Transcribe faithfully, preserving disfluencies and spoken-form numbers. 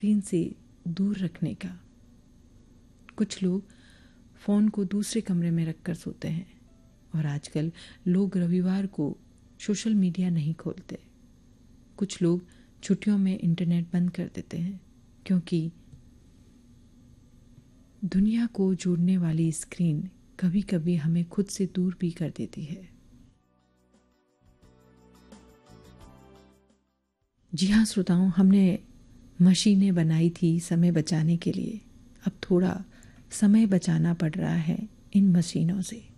Screen से दूर रखने का। कुछ लोग फ़ोन को दूसरे कमरे में रखकर सोते हैं और आजकल लोग रविवार को सोशल मीडिया नहीं खोलते। कुछ लोग छुट्टियों में इंटरनेट बंद कर देते हैं क्योंकि दुनिया को जोड़ने वाली स्क्रीन कभी कभी हमें खुद से दूर भी कर देती है। जी हाँ श्रोताओं, हमने मशीनें बनाई थी समय बचाने के लिए। अब थोड़ा समय बचाना पड़ रहा है इन मशीनों से।